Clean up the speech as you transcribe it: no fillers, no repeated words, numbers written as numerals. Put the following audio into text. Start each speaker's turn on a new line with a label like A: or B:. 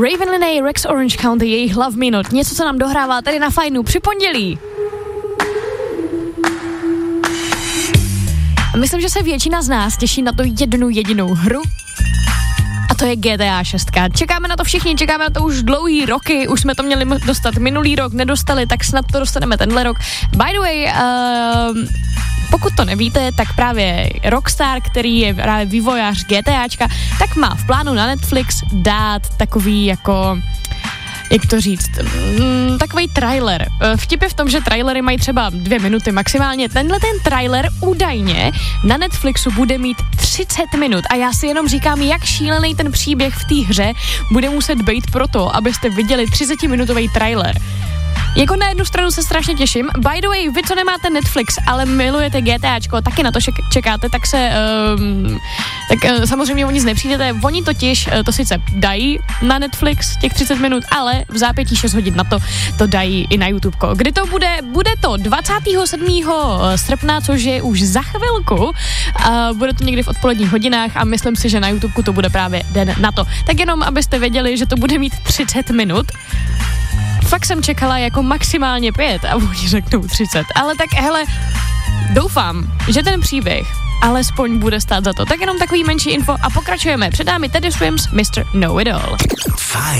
A: Raven Linney, Rex Orange County, jejich Love Me Not. Něco, co nám dohrává tady na Fajnu při pondělí. Myslím, že se většina z nás těší na to jednu jedinou hru. A to je GTA 6. Čekáme na to všichni, čekáme na to už dlouhý roky, už jsme to měli dostat minulý rok, nedostali, tak snad to dostaneme tenhle rok. By the way, pokud to nevíte, tak právě Rockstar, který je právě vývojář GTAčka, tak má v plánu na Netflix dát takový jako... Jak to říct? Takovej trailer. Vtip je v tom, že trailery mají třeba 2 minuty maximálně. Tenhle ten trailer údajně na Netflixu bude mít 30 minut a já si jenom říkám, jak šílený ten příběh v té hře bude muset být proto, abyste viděli 30-minutový trailer. Jako na jednu stranu se strašně těším. By the way, vy, co nemáte Netflix, ale milujete GTAčko, taky na to čekáte, tak samozřejmě o nic nepřijdete. Oni totiž to sice dají na Netflix těch 30 minut, ale v zápětí 6 hodin na to dají i na YouTubeko. Kdy to bude? Bude to 27. srpna, což je už za chvilku. Bude to někdy v odpoledních hodinách a myslím si, že na YouTubeku to bude právě den na to. Tak jenom, abyste věděli, že to bude mít 30 minut. Fakt jsem čekala jako maximálně 5 a oni řeknou 30. Ale tak hele, doufám, že ten příběh alespoň bude stát za to. Tak jenom takový menší info a pokračujeme. Před námi Teddy Swims, Mr. Know It All.
B: Fajn.